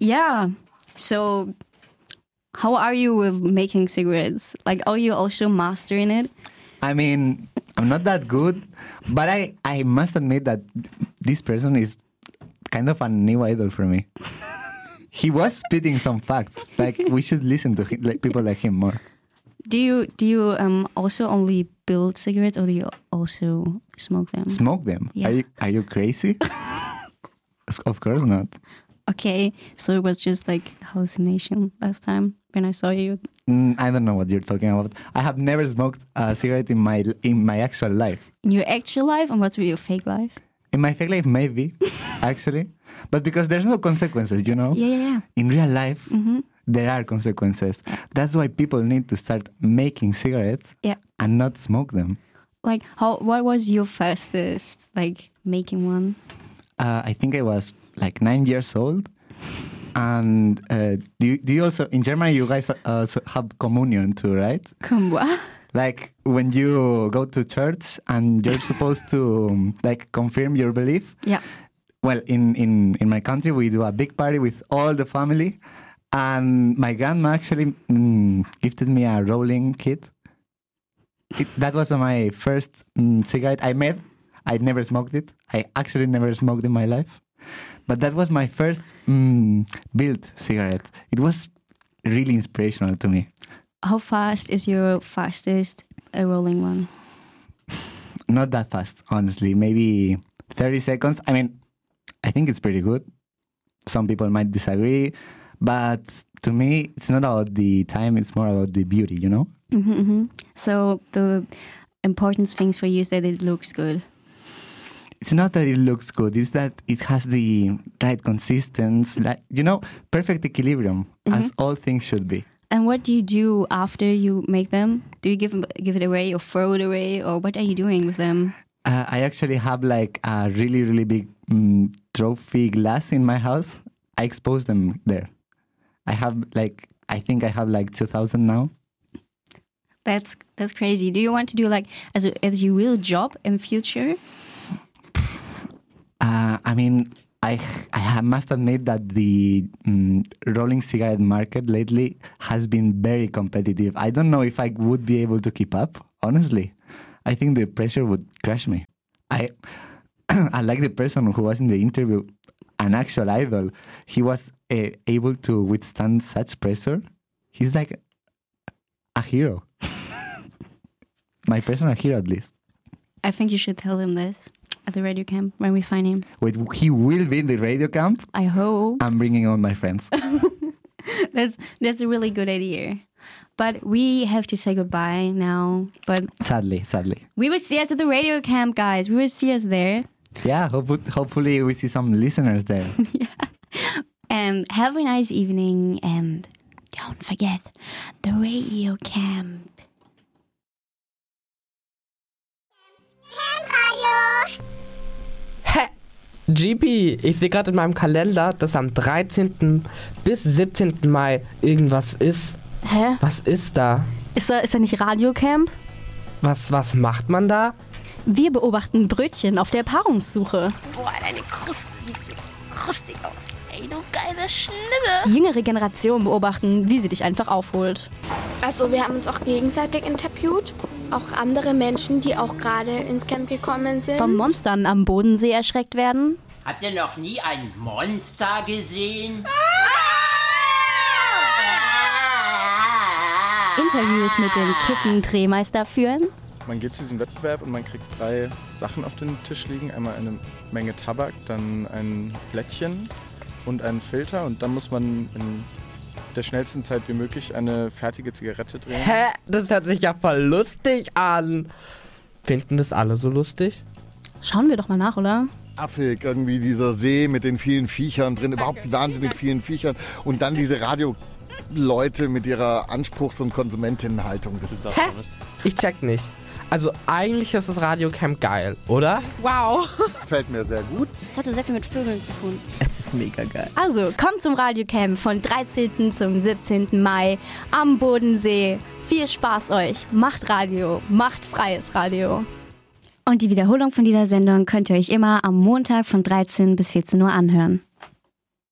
Yeah. So, how are you with making cigarettes? Like, are you also mastering it? I mean, I'm not that good, but I must admit that this person is kind of a new idol for me. He was spitting some facts. Like, we should listen to him, like, people like him more. Do you also only build cigarettes, or do you also smoke them? Smoke them? Yeah. Are you crazy? Of course not. Okay, so it was just like hallucination last time when I saw you. I don't know what you're talking about. I have never smoked a cigarette in my actual life. In your actual life, and what's your fake life? In my fake life, maybe, actually. But because there's no consequences, you know? Yeah. In real life, there are consequences. That's why people need to start making cigarettes and not smoke them. Like, what was your fastest, like, making one? I think I was like 9 years old. And do you also, in Germany, you guys also have communion too, right? What? Like when you go to church and you're supposed to like confirm your belief. Yeah. Well, in my country, we do a big party with all the family. And my grandma actually gifted me a rolling kit. That was my first cigarette I made. I never smoked it. I actually never smoked in my life. But that was my first built cigarette. It was really inspirational to me. How fast is your fastest rolling one? Not that fast, honestly. Maybe 30 seconds. I mean, I think it's pretty good. Some people might disagree. But to me, it's not about the time. It's more about the beauty, you know? So the important things for you is that it looks good. It's not that it looks good. It's that it has the right consistency. Like, you know, perfect equilibrium, as all things should be. And what do you do after you make them? Do you give it away or throw it away? Or what are you doing with them? I actually have like a really, really big trophy glass in my house. I expose them there. I think I have like 2,000 now. That's crazy. Do you want to do like as your real job in future? I mean, I must admit that the rolling cigarette market lately has been very competitive. I don't know if I would be able to keep up, honestly. I think the pressure would crush me. I like the person who was in the interview, an actual idol. He was able to withstand such pressure. He's like a hero. My personal hero, at least. I think you should tell him this at the radio camp when we find him. Wait, he will be in the radio camp? I hope. I'm bringing all my friends. That's a really good idea. But we have to say goodbye now. But Sadly. we will see us at the radio camp, guys. We will see us there. Yeah, hopefully we see some listeners there. Yeah. And have a nice evening. And don't forget the radio camp. GP, ich sehe gerade in meinem Kalender, dass am 13. bis 17. Mai irgendwas ist. Hä? Was ist da? Ist da nicht Radiocamp? Was macht man da? Wir beobachten Brötchen auf der Paarungssuche. Boah, deine Kruste sieht so krustig aus. Ey, du geile Schlimme. Die jüngere Generation beobachten, wie sie dich einfach aufholt. Also wir haben uns auch gegenseitig interviewt. Auch andere Menschen, die auch gerade ins Camp gekommen sind. Von Monstern am Bodensee erschreckt werden. Habt ihr noch nie ein Monster gesehen? Interviews mit dem Kippendrehmeister führen. Man geht zu diesem Wettbewerb und man kriegt 3 Sachen auf den Tisch liegen. Einmal eine Menge Tabak, dann ein Blättchen und einen Filter. Und dann muss man in der schnellsten Zeit wie möglich eine fertige Zigarette drehen. Hä? Das hört sich ja voll lustig an. Finden das alle so lustig? Schauen wir doch mal nach, oder? Affig, irgendwie dieser See mit den vielen Viechern drin, überhaupt die wahnsinnig vielen Viechern. Und dann diese Radioleute mit ihrer Anspruchs- und Konsumentinnenhaltung. Das ist Hä? Ich check nicht. Also eigentlich ist das Radiocamp geil, oder? Wow. Gefällt mir sehr gut. Es hatte sehr viel mit Vögeln zu tun. Es ist mega geil. Also, kommt zum Radiocamp von 13. zum 17. Mai am Bodensee. Viel Spaß euch. Macht Radio. Macht freies Radio. Und die Wiederholung von dieser Sendung könnt ihr euch immer am Montag von 13 bis 14 Uhr anhören.